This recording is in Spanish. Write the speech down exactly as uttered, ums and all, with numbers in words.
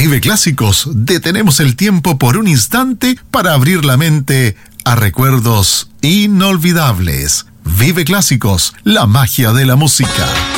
Vive Clásicos, detenemos el tiempo por un instante para abrir la mente a recuerdos inolvidables. Vive Clásicos, la magia de la música.